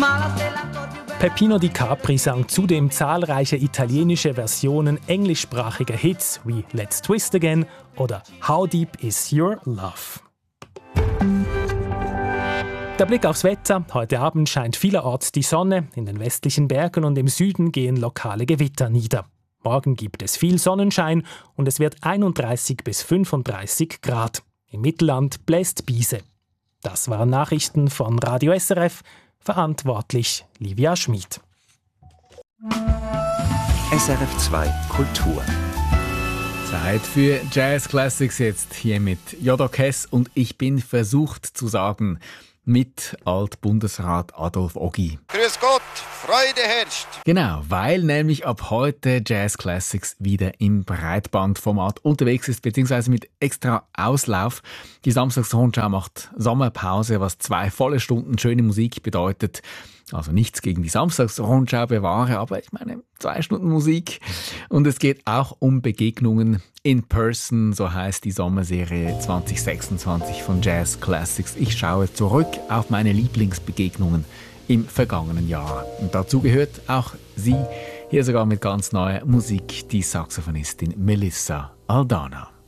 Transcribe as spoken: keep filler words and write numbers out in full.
Peppino Di Capri sang zudem zahlreiche italienische Versionen englischsprachiger Hits wie Let's Twist Again oder How Deep Is Your Love. Der Blick aufs Wetter. Heute Abend scheint vielerorts die Sonne. In den westlichen Bergen und im Süden gehen lokale Gewitter nieder. Morgen gibt es viel Sonnenschein und es wird einunddreißig bis fünfunddreißig Grad. Im Mittelland bläst Biese. Das waren Nachrichten von Radio S R F. Verantwortlich Livia Schmid. S R F zwei Kultur. Zeit für Jazz Classics jetzt hier mit Jodo Kess und ich bin versucht zu sagen mit Altbundesrat Adolf Ogi. Grüß Gott, Freude herrscht. Genau, weil nämlich ab heute Jazz Classics wieder im Breitbandformat unterwegs ist, beziehungsweise mit extra Auslauf. Die Samstagsrundschau macht Sommerpause, was zwei volle Stunden schöne Musik bedeutet. Also nichts gegen die Samstagsrundschau bewahre, aber ich meine zwei Stunden Musik. Und es geht auch um Begegnungen in person, so heißt die Sommerserie zwanzig sechsundzwanzig von Jazz Classics. Ich schaue zurück auf meine Lieblingsbegegnungen im vergangenen Jahr. Und dazu gehört auch sie, hier sogar mit ganz neuer Musik, die Saxophonistin Melissa Aldana.